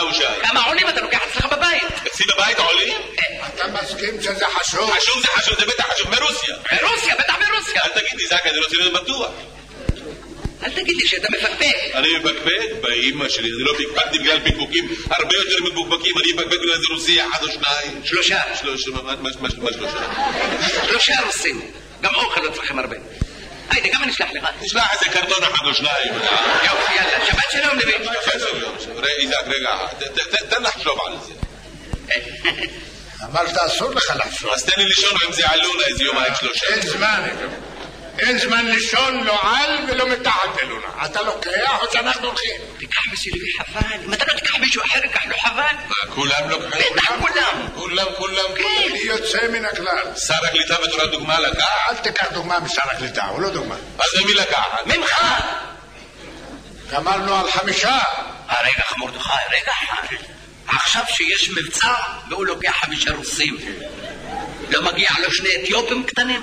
ושי. כמה עולים אתה לוקח אצלך בבית? אצלי בבית עולים? אתה מסכים שזה חשוב? חשוב זה חשוב, זה בטח חשוב, מרוסיה. ברוסיה, בטח ברוסיה. אל תגיד לי, זק, אני רוצה להיות בטוח. אל תגיד לי שאתה מפקפק. אני מפקפק באמא שלי, אני לא פקפקתי בגלל פקפוקים הרבה יותר מפוקפקים, אני מפקפק בגלל זה רוסי אחד או שניים. שלושה. מה שלושה? שלושה רוסים. גם אוכל לא צריכים הרבה. היידה, כמה נשלח לך? נשלח איזה קרטון אחד או שניים. יופי, יאללה, שבת שלום לוי. איזק, רגע, תן לחשוב על זה. אמרת אסור לך לחשוב. אז תן לי לישון עם זה עלונה איזה יומיים שלושה. אין זמן לישון, לא על ולא מתחת אלונה. אתה לוקח או שאנחנו הולכים? תיקח בשבילי חבל. אם אתה לא תיקח מישהו אחר, ייקח לו חבל. כולם לוקחים? בטח כולם. כולם. אני יוצא מן הכלל. שר הקליטה בתור הדוגמה לקח? אל תיקח דוגמה משר הקליטה, הוא לא דוגמה. אז ממי לקחת? ממך. גמרנו על 5. רגע מרדכי, רגע אחד. עכשיו שיש מבצע והוא לוקח 5 רוסים, לא מגיע לו 2 אתיופים קטנים?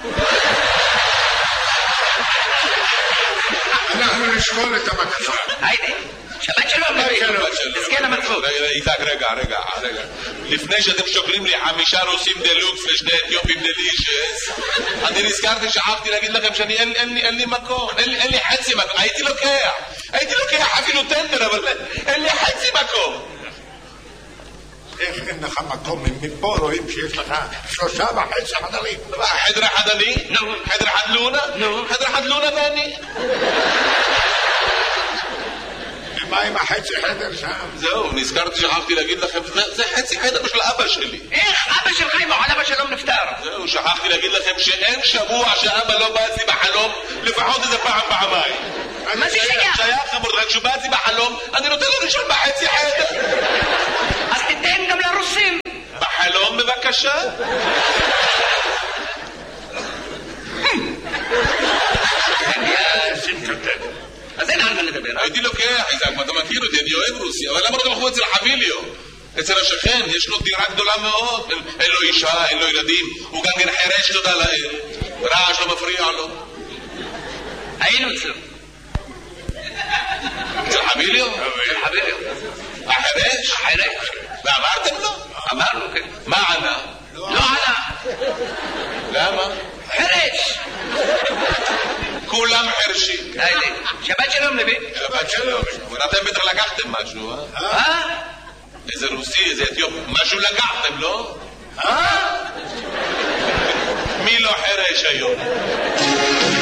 אנחנו נשקול את הבקשה. היידה, שבת שלום. תזכן המצוות. איתק, רגע. לפני שאתם שוקלים לי 5 רוסים דלוקס ו2 אתיופים דלישס, אני נזכרתי, שכחתי להגיד לכם שאני אין לי מקום, אין לי חצי מקום. הייתי לוקח אפילו טנדר, אבל אין לי חצי מקום. איך אין לך מקום? מפה רואים שיש לך 3.5 חדרים. חדר אחד אני? חדר אחד לונה? חדר אחד לונה ואני. מה עם החצי חדר שם? זהו, נזכרתי, שכחתי להגיד לכם, זה חצי חדר של אבא שלי. איך אבא שלך עם עליו השלום נפטר? זהו, שכחתי להגיד לכם שאין שבוע שאבא לא בא אצלי בחלום, לפחות איזה פעמיים. מה זה שייך? רק כשהוא בא אצלי בחלום, אני נותן לו לישון בחצי חדר. אז תיתן גם לרוסים. בחלום בבקשה. אז אין על מה לדבר. הייתי לוקח, איזק, אתה מכיר אותי, אני אוהב רוסיה, אבל למה לא תלכו אצל חביליו? אצל השכן, יש לו דירה גדולה מאוד, אין לו אישה, אין לו ילדים, הוא גם כן חרש, תודה לאל, רעש לא מפריע לו. היינו אצלו. אצל חביליו? אצל חביליו. החרש? ואמרתם לו? אמרנו, כן. מה ענה? לא ענה. למה? חרש. כולם חרשים. שבת שלום לוי. שבת שלום. אתם בטח לקחתם משהו, איזה רוסי, איזה אתיופי, משהו לקחתם, לא? מי לא חרש היום?